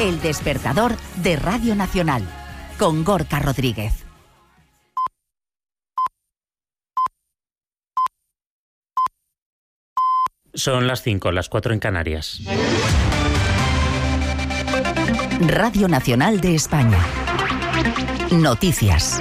El despertador de Radio Nacional, con Gorka Rodríguez. Son las 5, las 4 en Canarias. Radio Nacional de España. Noticias.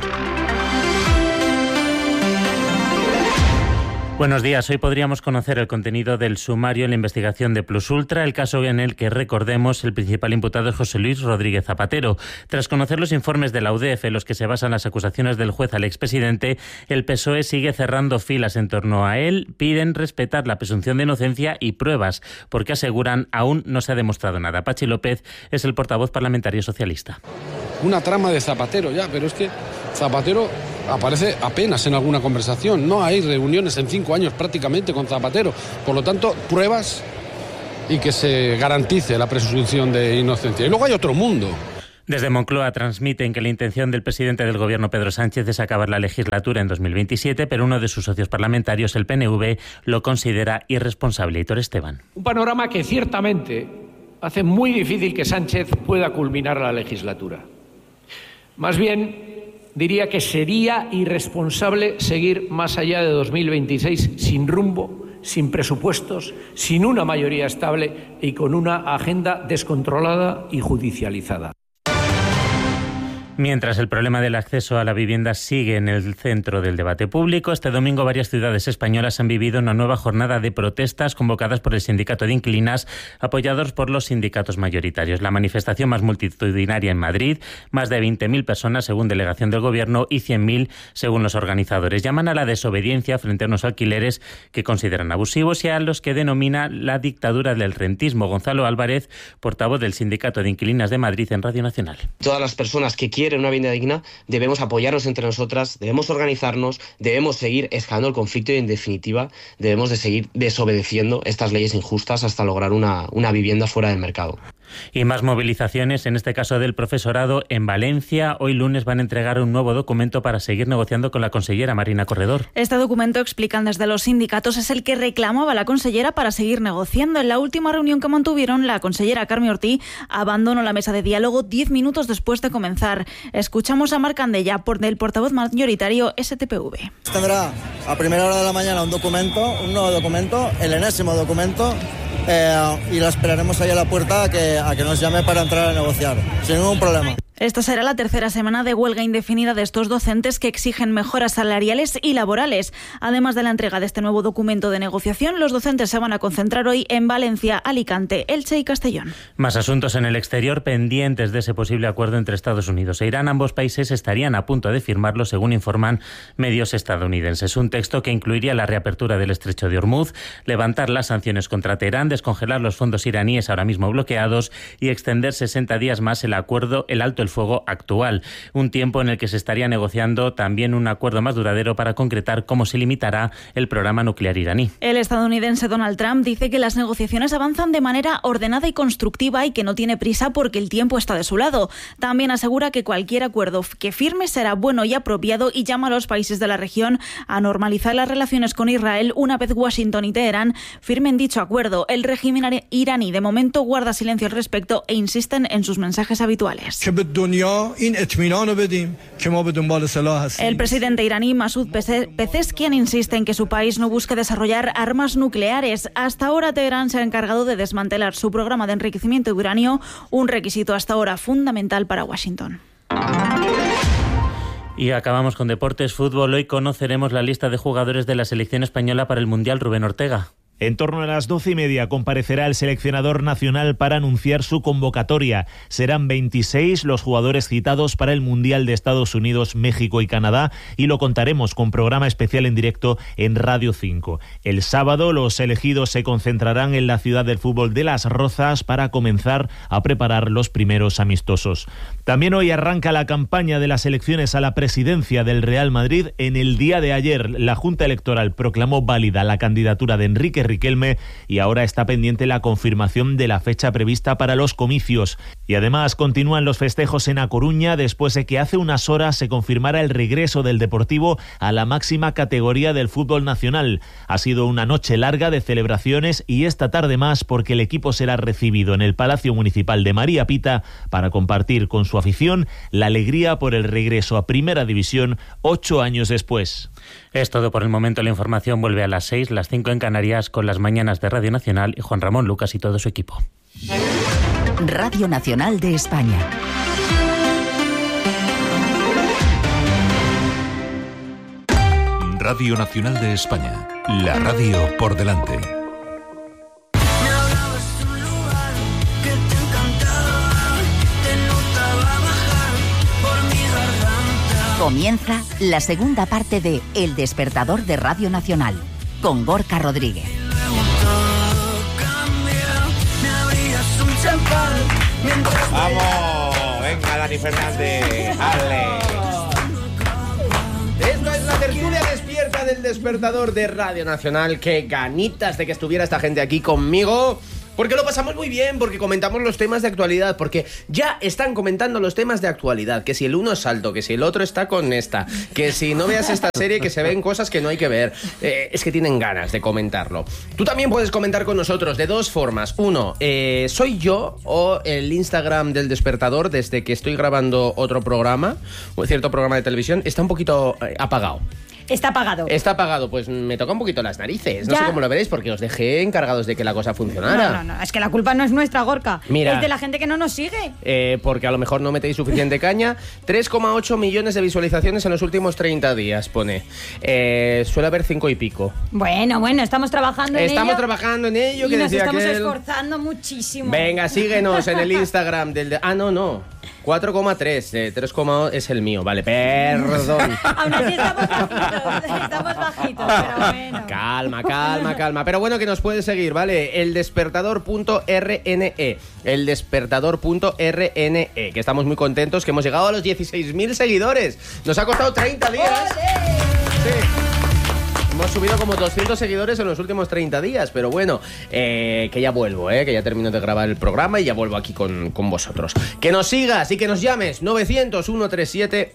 Buenos días. Hoy podríamos conocer el contenido del sumario en la investigación de Plus Ultra, el caso en el que, recordemos, el principal imputado es José Luis Rodríguez Zapatero. Tras conocer los informes de la UDEF en los que se basan las acusaciones del juez al expresidente, el PSOE sigue cerrando filas en torno a él. Piden respetar la presunción de inocencia y pruebas, porque aseguran aún no se ha demostrado nada. Pachi López es el portavoz parlamentario socialista. Una trama de Zapatero ya, pero es que Zapatero aparece apenas en alguna conversación. No hay reuniones en 5 años prácticamente con Zapatero. Por lo tanto, pruebas y que se garantice la presunción de inocencia. Y luego hay otro mundo. Desde Moncloa transmiten que la intención del presidente del Gobierno, Pedro Sánchez, es acabar la legislatura en 2027, pero uno de sus socios parlamentarios, el PNV, lo considera irresponsable. Hitor Esteban. Un panorama que ciertamente hace muy difícil que Sánchez pueda culminar la legislatura. Más bien, diría que sería irresponsable seguir más allá de 2026 sin rumbo, sin presupuestos, sin una mayoría estable y con una agenda descontrolada y judicializada. Mientras el problema del acceso a la vivienda sigue en el centro del debate público, este domingo varias ciudades españolas han vivido una nueva jornada de protestas convocadas por el Sindicato de Inquilinas, apoyados por los sindicatos mayoritarios. La manifestación más multitudinaria en Madrid, más de 20.000 personas según delegación del Gobierno y 100.000 según los organizadores. Llaman a la desobediencia frente a unos alquileres que consideran abusivos y a los que denomina la dictadura del rentismo. Gonzalo Álvarez, portavoz del Sindicato de Inquilinas de Madrid en Radio Nacional. Todas las personas que quieren una vivienda digna, debemos apoyarnos entre nosotras, debemos organizarnos, debemos seguir escalando el conflicto y, en definitiva, debemos de seguir desobedeciendo estas leyes injustas hasta lograr una vivienda fuera del mercado. Y más movilizaciones, en este caso del profesorado en Valencia. Hoy lunes van a entregar un nuevo documento para seguir negociando con la consellera Marina Corredor. Este documento, explican desde los sindicatos, es el que reclamaba la consellera para seguir negociando. En la última reunión que mantuvieron, la consellera Carme Ortí abandonó la mesa de diálogo 10 minutos después de comenzar. Escuchamos a Marc Candella, del portavoz mayoritario STPV. Tendrá a primera hora de la mañana un nuevo documento, el enésimo documento, y la esperaremos ahí a la puerta a que nos llame para entrar a negociar, sin ningún problema. Esta será la tercera semana de huelga indefinida de estos docentes que exigen mejoras salariales y laborales. Además de la entrega de este nuevo documento de negociación, los docentes se van a concentrar hoy en Valencia, Alicante, Elche y Castellón. Más asuntos en el exterior pendientes de ese posible acuerdo entre Estados Unidos e Irán. Ambos países estarían a punto de firmarlo, según informan medios estadounidenses. Un texto que incluiría la reapertura del estrecho de Hormuz, levantar las sanciones contra Teherán, descongelar los fondos iraníes ahora mismo bloqueados y extender 60 días más el alto el fuego actual. Un tiempo en el que se estaría negociando también un acuerdo más duradero para concretar cómo se limitará el programa nuclear iraní. El estadounidense Donald Trump dice que las negociaciones avanzan de manera ordenada y constructiva y que no tiene prisa porque el tiempo está de su lado. También asegura que cualquier acuerdo que firme será bueno y apropiado y llama a los países de la región a normalizar las relaciones con Israel una vez Washington y Teherán firmen dicho acuerdo. El régimen iraní de momento guarda silencio al respecto e insisten en sus mensajes habituales. El presidente iraní Masoud Pezeshkian insiste en que su país no busque desarrollar armas nucleares. Hasta ahora Teherán se ha encargado de desmantelar su programa de enriquecimiento de uranio, un requisito hasta ahora fundamental para Washington. Y acabamos con deportes, fútbol. Hoy conoceremos la lista de jugadores de la selección española para el Mundial. Rubén Ortega. En torno a las 12:30 comparecerá el seleccionador nacional para anunciar su convocatoria. Serán 26 los jugadores citados para el Mundial de Estados Unidos, México y Canadá, y lo contaremos con programa especial en directo en Radio 5. El sábado los elegidos se concentrarán en la ciudad del fútbol de Las Rozas para comenzar a preparar los primeros amistosos. También hoy arranca la campaña de las elecciones a la presidencia del Real Madrid. En el día de ayer, la Junta Electoral proclamó válida la candidatura de Enrique Riquelme y ahora está pendiente la confirmación de la fecha prevista para los comicios. Y además continúan los festejos en A Coruña después de que hace unas horas se confirmara el regreso del Deportivo a la máxima categoría del fútbol nacional. Ha sido una noche larga de celebraciones y esta tarde más, porque el equipo será recibido en el Palacio Municipal de María Pita para compartir con su afición la alegría por el regreso a Primera División 8 años después. Es todo por el momento. La información vuelve a las 6, las 5 en Canarias, con las mañanas de Radio Nacional y Juan Ramón Lucas y todo su equipo. Radio Nacional de España. Radio Nacional de España, la radio por delante. Comienza la segunda parte de El Despertador de Radio Nacional, con Gorka Rodríguez. ¡Vamos! Venga, Dani Fernández. ¡Ale! Esto es la tertulia despierta del Despertador de Radio Nacional. ¡Qué ganitas de que estuviera esta gente aquí conmigo! Porque lo pasamos muy bien, porque comentamos los temas de actualidad, porque ya están comentando los temas de actualidad, que si el uno es alto, que si el otro está con esta, que si no veas esta serie, que se ven cosas que no hay que ver. Es que tienen ganas de comentarlo. Tú también puedes comentar con nosotros de dos formas. Uno, soy yo o el Instagram del Despertador, desde que estoy grabando otro programa, o cierto programa de televisión, está un poquito apagado. Está apagado. Está apagado, pues me toca un poquito las narices. No sé cómo lo veréis, porque os dejé encargados de que la cosa funcionara. No, es que la culpa no es nuestra, Gorka. Mira, es de la gente que no nos sigue. Porque a lo mejor no metéis suficiente caña. 3,8 millones de visualizaciones en los últimos 30 días, pone. Suele haber 5 y pico. Bueno, estamos trabajando en ello. Estamos trabajando en ello. Y nos estamos esforzando muchísimo. Venga, síguenos en el Instagram del... no. 4,3, 3,8 es el mío, vale, perdón. Aún así estamos bajitos, pero bueno. Calma. Pero bueno, que nos puedes seguir, ¿vale? Eldespertador.rne. Eldespertador.rne. Que estamos muy contentos, que hemos llegado a los 16.000 seguidores. Nos ha costado 30 días. Sí. Hemos subido como 200 seguidores en los últimos 30 días, pero bueno, que ya vuelvo, que ya termino de grabar el programa y ya vuelvo aquí con vosotros. Que nos sigas y que nos llames 900-137-137,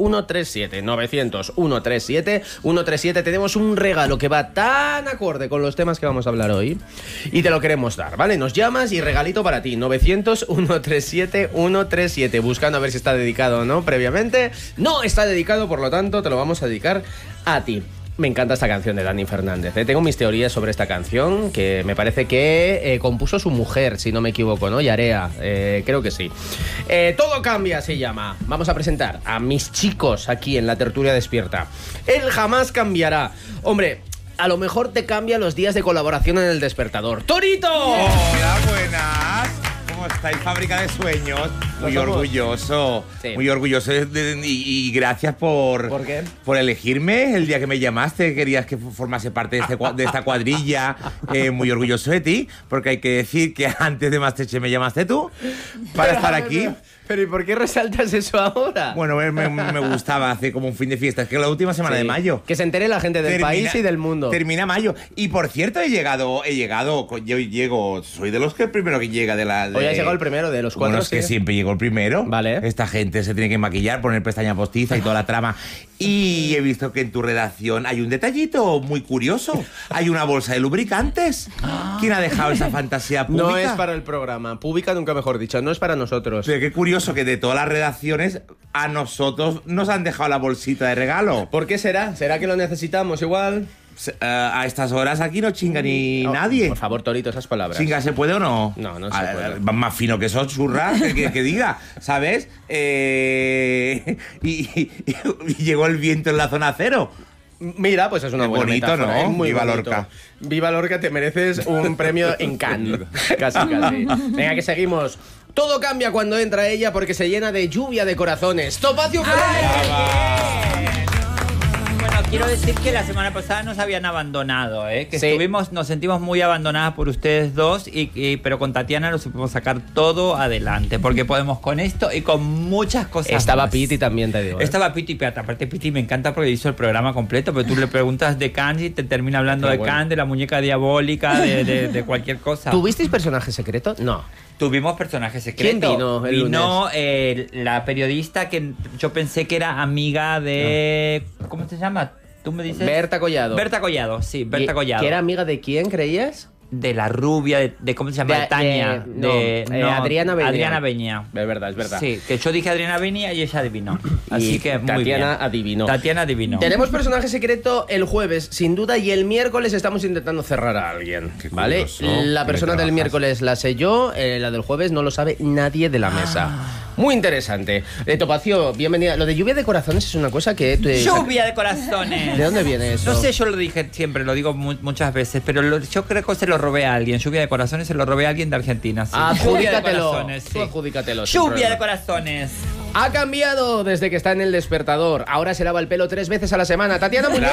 900-137-137. Tenemos un regalo que va tan acorde con los temas que vamos a hablar hoy y te lo queremos dar, ¿vale? Nos llamas y regalito para ti, 900-137-137, buscando a ver si está dedicado o no previamente. No está dedicado, por lo tanto te lo vamos a dedicar a ti. Me encanta esta canción de Dani Fernández. Tengo mis teorías sobre esta canción, que me parece que compuso su mujer, si no me equivoco, ¿no? Yarea, creo que sí. Todo cambia, se llama. Vamos a presentar a mis chicos aquí en la tertulia despierta. Él jamás cambiará. Hombre, a lo mejor te cambia los días de colaboración en El Despertador. ¡Torito! Hola, buenas. ¿Cómo estáis? Fábrica de sueños. Muy orgulloso. Sí. Muy orgulloso y gracias por... ¿Por qué? Por elegirme el día que me llamaste. Querías que formase parte de esta cuadrilla. Muy orgulloso de ti, porque hay que decir que antes de Masterchef me llamaste tú para estar aquí. Pero ¿y por qué resaltas eso ahora? Bueno, me gustaba hacer como un fin de fiesta. Es que la última semana de mayo. Que se entere la gente del país y del mundo. Termina mayo. Y por cierto, he llegado. Yo llego. Soy de los que el primero que llega de la. Hoy has llegado el primero de los cuatro. Bueno, es que siempre llego el primero. Vale. Esta gente se tiene que maquillar, poner pestaña postiza y toda la trama. Y he visto que en tu redacción hay un detallito muy curioso. Hay una bolsa de lubricantes. ¿Quién ha dejado esa fantasía pública? No es para el programa. Pública nunca mejor dicho. No es para nosotros. Pero qué curioso que de todas las redacciones a nosotros nos han dejado la bolsita de regalo. ¿Por qué será? ¿Será que lo necesitamos igual? A estas horas aquí no chinga ni nadie. Por favor, Torito, esas palabras. ¿Chinga se puede o no? No se puede. Más fino que eso, churra, que diga, ¿sabes? Y llegó el viento en la zona cero. Mira, pues es una buena bonito, metáfora, ¿no? Muy Viva bonito. Lorca. Viva Lorca, te mereces un premio en Cannes. Casi. Venga, que seguimos. Todo cambia cuando entra ella porque se llena de lluvia de corazones. ¡Topacio Ferrer! Buenos quiero decir que la semana pasada nos habían abandonado, que Sí. nos sentimos muy abandonadas por ustedes dos, pero con Tatiana lo supimos sacar todo adelante, porque podemos con esto y con muchas cosas Estaba más. Piti también, te digo. Estaba Piti, pero aparte Piti me encanta porque hizo el programa completo, pero tú le preguntas de Cannes y te termina hablando Qué de bueno. Cannes, de la muñeca diabólica, de cualquier cosa. ¿Tuvisteis personaje secreto? No. Tuvimos personajes secretos. ¿Quién vino el Vino la periodista que yo pensé que era amiga de... ¿Cómo se llama? ¿Tú me dices? Berta Collado. Berta Collado, sí, Berta Collado. ¿Que era amiga de quién, creías? De la rubia, de ¿cómo se llama? De- Tania. Adriana Beña. Adriana Beña. Es verdad, es verdad. Sí, que yo dije Adriana Beña y ella adivinó. Así Y que muy Tatiana bien. adivinó. Tatiana adivinó. Tenemos personaje secreto el jueves, sin duda, y el miércoles estamos intentando cerrar a alguien, ¿vale? curioso. La ¿Qué persona del trabajas? miércoles la sé yo, la del jueves no lo sabe nadie de la mesa. Muy interesante. Topacio, bienvenida. Lo de lluvia de corazones es una cosa que... Lluvia de corazones. ¿De dónde viene eso? No sé, yo lo dije siempre, lo digo muchas veces, pero yo creo que se lo robé a alguien. Lluvia de corazones se lo robé a alguien de Argentina. Sí. Lluvia de Adjudícatelo. corazones, sí. Tú adjudícatelo, sin Lluvia problema. de corazones. Ha cambiado desde que está en el despertador. Ahora se lava el pelo 3 veces a la semana. Tatiana Muñoz.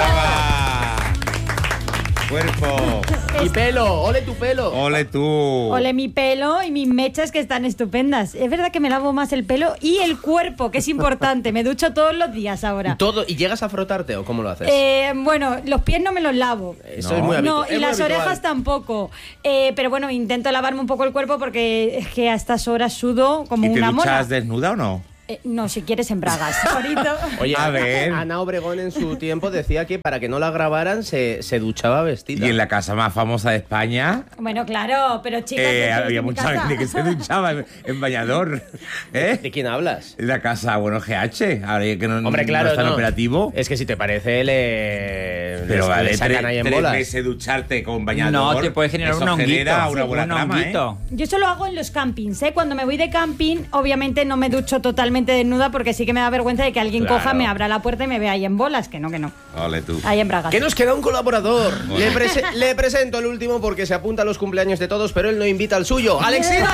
Cuerpo. Y pelo. Ole tu pelo. Ole tú. Ole mi pelo y mis mechas que están estupendas. Es verdad que me lavo más el pelo y el cuerpo, que es importante. Me ducho todos los días ahora. Todo. ¿Y llegas a frotarte o cómo lo haces? Bueno, los pies no me los lavo. Eso es muy habitual. No, y Es muy las habitual. orejas tampoco. Pero bueno, intento lavarme un poco el cuerpo porque es que a estas horas sudo como ¿Y te una duchas mona. desnuda o no? No, si quieres en bragas. Ahorita. Oye, A ver. Ana Obregón en su tiempo decía que para que no la grabaran se duchaba vestida. Y en la casa más famosa de España Bueno, claro, pero chicas, ¿qué quieres había en mi mucha casa? gente que se duchaba en bañador. ¿De quién hablas? En la casa, bueno, GH. Ahora que no, Hombre, claro, no está en no. operativo. Es que si te parece, Pero le vale, sacan ahí en 3 bolas. meses ducharte con bañador. No, te puede generar eso un honguito. genera una Sí, buena un trama, honguito. Yo solo hago en los campings, ¿eh? Cuando me voy de camping, obviamente no me ducho totalmente desnuda porque sí que me da vergüenza de que alguien Claro. coja, me abra la puerta y me vea ahí en bolas, que no. Ole tú. Ahí en bragas. Que nos queda un colaborador. Bueno. Le presento el último porque se apunta a los cumpleaños de todos, pero él no invita al suyo. ¡Alexino!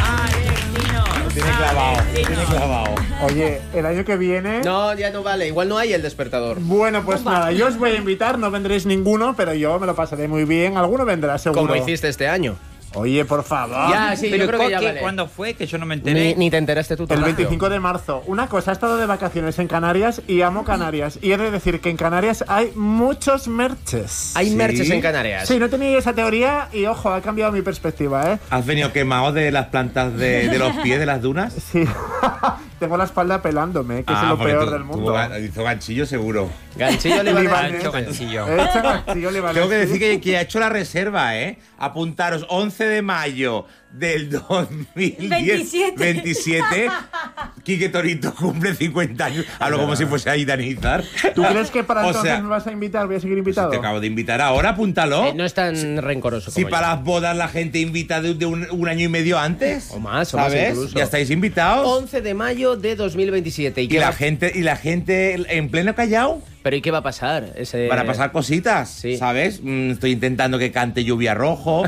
Tiene clavado. Oye, el año que viene... No, ya no vale. Igual no hay el despertador. Bueno, pues nada, yo os voy a invitar, no vendréis ninguno, pero yo me lo pasaré muy bien. Alguno vendrá, seguro. Como hiciste este año. Oye, por favor. Ya, sí, Pero yo creo que ya vale. ¿cuándo fue? Que yo no me enteré. Ni te enteraste tú El Topacio. 25 de marzo. Una cosa, he estado de vacaciones en Canarias y amo Canarias. Y he de decir que en Canarias hay muchos merches. Hay ¿Sí? merches en Canarias. Sí, no tenía esa teoría y ojo, ha cambiado mi perspectiva, ¿eh? ¿Has venido quemado de las plantas de los pies de las dunas? Sí. Tengo la espalda pelándome, que es lo porque peor tú- del tú mundo. Hizo ganchillo seguro. Ganchillo le Libanés. va a Ha hecho ganchillo. He hecho ganchillo libanés. Tengo que decir que ha hecho la reserva, ¿eh? Apuntaros 11 de mayo del 2027. 27. Quique Torito cumple 50 años. Hablo como si fuese a Idanizar. ¿Tú crees que para O entonces sea, me vas a invitar? Voy a seguir invitado. te acabo de invitar ahora, apúntalo. No es tan rencoroso Si como para yo. las bodas la gente invita de un año y medio antes. O más ¿sabes? incluso. Ya estáis invitados. 11 de mayo de 2027. ¿Y Y qué la va- gente en pleno Callao. ¿Pero y qué va a pasar? Para pasar cositas, Sí. ¿sabes? Estoy intentando que cante Lluvia Rojo,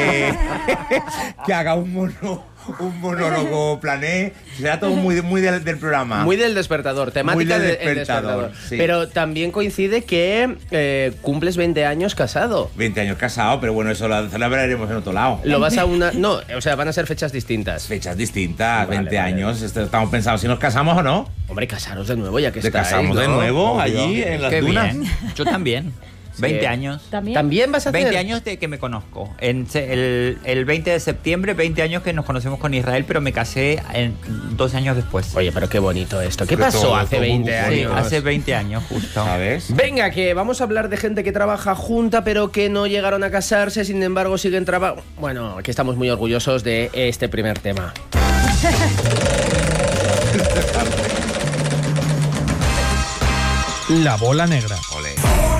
que haga un monólogo plané. Será todo muy del programa. Muy del despertador, temática Muy del del despertador, sí. Pero también coincide que cumples 20 años casado. 20 años casado, pero bueno, eso lo celebraremos en otro lado. Lo vas a una... No, o sea, van a ser fechas distintas. Fechas distintas, Vale, 20 vale. años. Estamos pensando si nos casamos o no. Hombre, casaros de nuevo ya que Te estáis, casamos ¿no? de nuevo Obvio. allí en las Qué dunas. bien. Yo también. 20 años. ¿También vas a hacer? 20 años de que me conozco. El 20 de septiembre, 20 años que nos conocemos con Israel, pero me casé 12 años después. Oye, pero qué bonito esto. ¿Qué Que pasó todo- hace todo 20 muy años? Sí, hace 20 años justo. ¿Sabes? Venga, que vamos a hablar de gente que trabaja junta pero que no llegaron a casarse, sin embargo siguen trabajando. Bueno, aquí estamos muy orgullosos de este primer tema. La bola negra. Ole.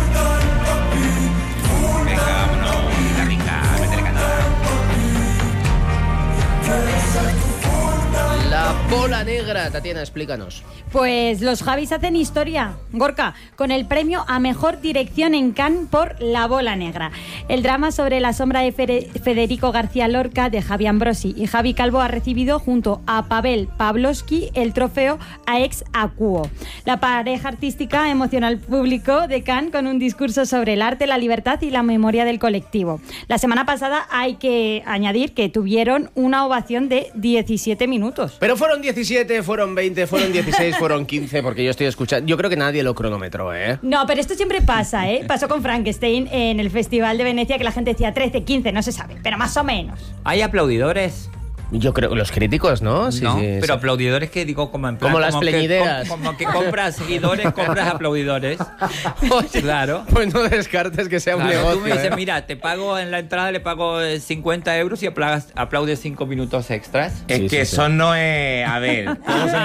Venga, vámonos. La rica, métele cantada. La Bola Negra, Tatiana, explícanos. Pues los Javis hacen historia, Gorka, con el premio a Mejor Dirección en Cannes por La Bola Negra. El drama sobre la sombra de Federico García Lorca, de Javi Ambrosi y Javi Calvo, ha recibido junto a Pavel Pavlovsky el trofeo a ex aequo. La pareja artística emociona al público de Cannes con un discurso sobre el arte, la libertad y la memoria del colectivo. La semana pasada hay que añadir que tuvieron una ovación de 17 minutos. Pero fueron 17, fueron 20, fueron 16, fueron 15, porque yo estoy escuchando. Yo creo que nadie lo cronometró, ¿eh? No, pero esto siempre pasa, ¿eh? Pasó con Frankenstein en el Festival de Venecia, que la gente decía 13, 15, no se sabe, pero más o menos. ¿Hay aplaudidores? Yo creo que los críticos, ¿no? Sí, no, sí, pero sí. aplaudidores que digo como en plan... Como las pleñideras. Como que compras seguidores, compras aplaudidores. Oye, claro. Pues no descartes que sea un negocio. Tú me dices, mira, te pago en la entrada, le pago 50 euros y aplaudes 5 minutos extras. Es que eso no es... A ver,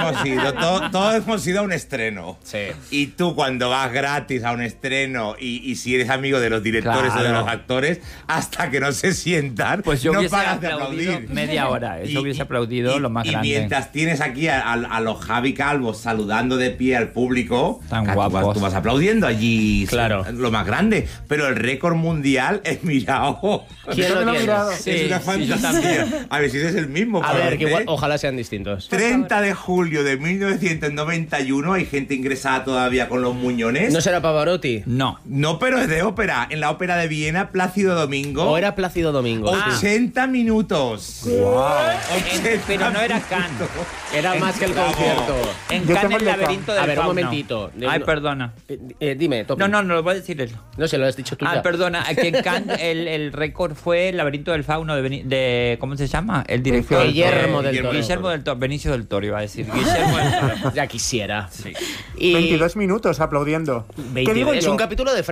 todos hemos ido a un estreno. Sí. Y tú cuando vas gratis a un estreno y si eres amigo de los directores o de los actores, hasta que no se sientan, pues yo no hubiese paras de aplaudido aplaudir. media hora. Eso hubiese aplaudido lo más grande. Y mientras tienes aquí a los Javi Calvos saludando de pie al público, tan guapos. Tú vas aplaudiendo allí, claro, lo más grande. Pero el récord mundial es mirado. ¿Quién lo tiene? Sí, es una fantasía. A ver si es el mismo. A ver, que igual, ojalá sean distintos. 30 de julio de 1991, hay gente ingresada todavía con los muñones. ¿No será Pavarotti? No. No, pero es de ópera. En la ópera de Viena, Plácido Domingo. ¿O era Plácido Domingo? 80 minutos. Wow. Pero no era Cannes. Era más que el concierto. En Cannes el laberinto del fauno. A ver, un fauno. momentito. Ay, perdona. Dime, Topi. No, lo voy a decir él. No sé, lo has dicho tú ya. Perdona, que en Cannes el récord fue el laberinto del fauno de ¿cómo se llama? El director. Guillermo del Toro. Guillermo del Toro. Benicio del Toro iba a decir. Guillermo del Toro. Ya quisiera. Sí. Y 22 minutos aplaudiendo. Es un capítulo de